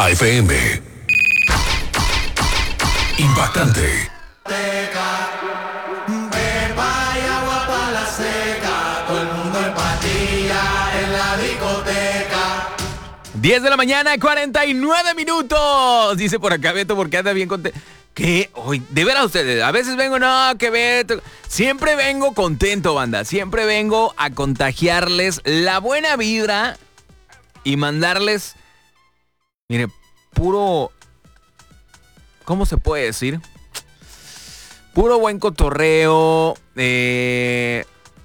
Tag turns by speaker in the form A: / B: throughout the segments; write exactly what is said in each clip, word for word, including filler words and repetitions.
A: Ya F M. Impactante.
B: diez de la mañana, cuarenta y nueve minutos. Dice por acá Beto, porque anda bien contento. ¿Qué? Hoy, de veras ustedes, a veces vengo, no, que Beto. Siempre vengo contento, banda. Siempre vengo a contagiarles la buena vibra y mandarles, mire, puro, ¿cómo se puede decir? Puro buen cotorreo, eh,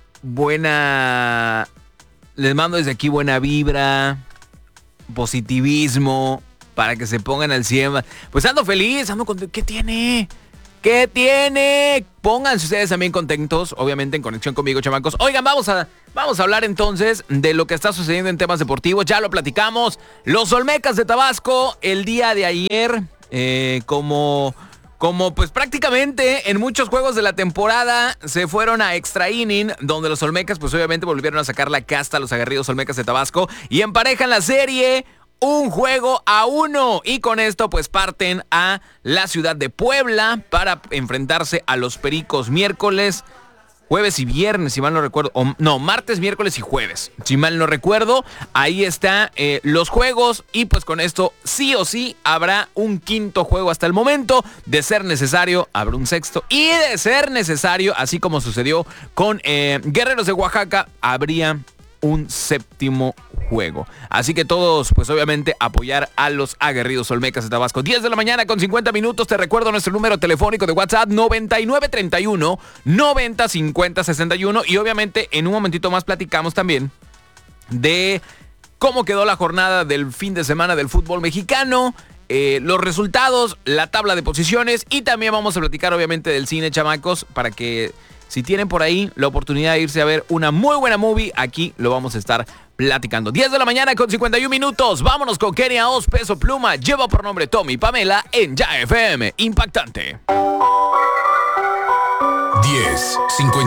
B: buena, les mando desde aquí buena vibra, positivismo, para que se pongan al cien. Pues ando feliz, ando contento. ¿Qué tiene? ¿Qué tiene? Pónganse ustedes también contentos, obviamente en conexión conmigo, chamacos. Oigan, vamos a, vamos a hablar entonces de lo que está sucediendo en temas deportivos. Ya lo platicamos. Los Olmecas de Tabasco el día de ayer, eh, como... Como pues prácticamente en muchos juegos de la temporada se fueron a extra inning, donde los Olmecas pues obviamente volvieron a sacar la casta a los aguerridos Olmecas de Tabasco y emparejan la serie un juego a uno. Y con esto pues parten a la ciudad de Puebla para enfrentarse a los Pericos miércoles, jueves y viernes, si mal no recuerdo. O, no, martes, miércoles y jueves, si mal no recuerdo. Ahí está eh, los juegos. Y pues con esto sí o sí habrá un quinto juego hasta el momento. De ser necesario, habrá un sexto. Y de ser necesario, así como sucedió con eh, Guerreros de Oaxaca, habría un séptimo juego. Así que todos, pues obviamente, apoyar a los aguerridos Olmecas de Tabasco. diez de la mañana con cincuenta minutos. Te recuerdo nuestro número telefónico de WhatsApp, noventa y nueve treinta y uno, noventa cincuenta sesenta y uno. Y obviamente, en un momentito más platicamos también de cómo quedó la jornada del fin de semana del fútbol mexicano, eh, los resultados, la tabla de posiciones, y también vamos a platicar obviamente del cine, chamacos, para que si tienen por ahí la oportunidad de irse a ver una muy buena movie, aquí lo vamos a estar platicando. diez de la mañana con cincuenta y uno minutos. Vámonos con Kenia Oz, Peso Pluma. Lleva por nombre Tommy Pamela en Ya F M. Impactante.
A: diez, cincuenta